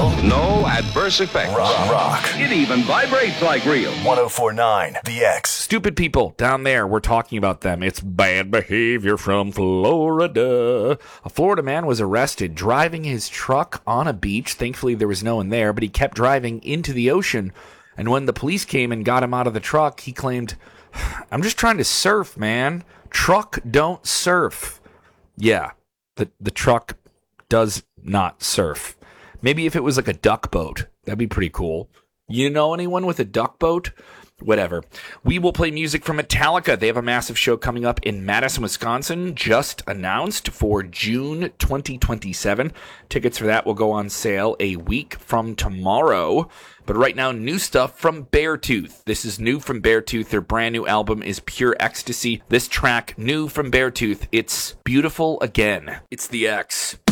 real. No adverse effects. Rock. It even vibrates like real. 104.9 The X. Stupid people down there, we're talking about them. It's bad behavior from Florida. A Florida man was arrested driving his truck on a beach. Thankfully, there was no one there, but he kept driving into the ocean. And when the police came and got him out of the truck, he claimed, "I'm just trying to surf, man. Truck don't surf." Yeah, the truck does not surf. Maybe if it was like a duck boat, that'd be pretty cool. You know anyone with a duck boat? Whatever. We will play music from Metallica. They have a massive show coming up in Madison, Wisconsin, just announced for June 2027. Tickets for that will go on sale a week from tomorrow. But right now, new stuff from Beartooth. This is new from Beartooth. Their brand new album is Pure Ecstasy. This track, new from Beartooth, it's Beautiful Again. It's the X.